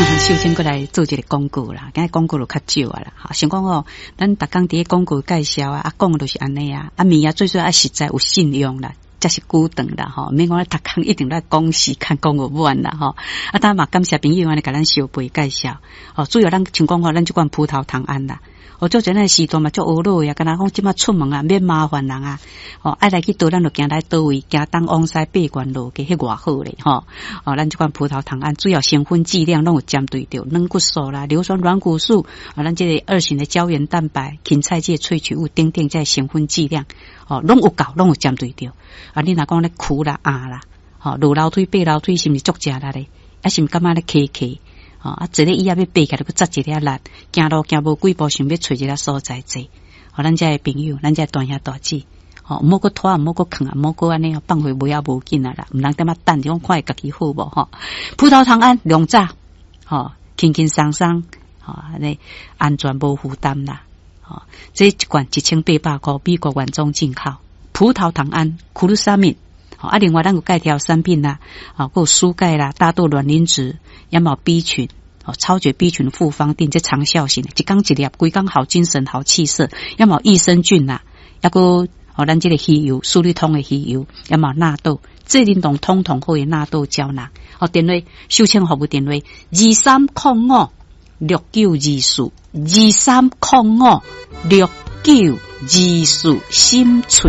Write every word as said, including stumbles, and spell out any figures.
首先过来做一个广告啦，今日广告就较少啊啦。哈，先讲哦，咱逐工伫咧广告介绍啊，啊讲就是安尼啊，啊面啊最主要啊实在有信用啦。才是久长啦吼，免讲咧，逐工一定来讲时间讲不完啦吼。啊，当然嘛，感谢朋友安尼甲咱小辈介绍，哦，主要咱像讲吼，咱即款葡萄糖胺啦，哦，做阵个时段嘛，做学路呀，敢若讲即马出门啊，免麻烦人啊，哦，爱来去倒，咱就行来倒位，行东往西八关路，计迄偌好咧吼。哦，咱即款葡萄糖胺主要成分剂量拢有针对着软骨素啦、硫酸软骨素啊，咱即个二型的胶原蛋白、芹菜芥萃取物等等，这成分剂量。哦，拢有够，拢有针对着。啊，你若讲咧苦啦、压啦，吼、哦，落楼梯、爬楼梯是毋是足食力咧？啊，是毋感觉咧磕磕？哦，啊，坐咧椅仔要爬起来，要扎一粒力，行路行无几步，想要找一个所在坐。哦，咱遮个朋友，咱遮大兄大姊，哦，毋好搁拖，毋好搁囥啊，毋好搁安尼放回无也无紧啊啦，毋通点仔等，种看伊家己好无吼？葡萄糖胺两早，吼、哦，轻轻松松，吼、哦，安尼安全无负担啦。哦，这一罐一千八百块，美国原装进口葡萄糖胺、库鲁沙敏。哦，啊，另外咱有钙条产品啦，啊，还有蔬钙啦、大豆卵磷脂、也有 B 群，哦，超绝 B 群复方定，这长效型的，一缸一粒，规缸好精神、好气色，也有益生菌啦，也个哦，咱这个鱼油、苏利通的鱼油，也有纳豆，这运动通通好的纳豆胶囊。哦，电话收钱服务电话二三零五六九二四二三零五六九二四，心翠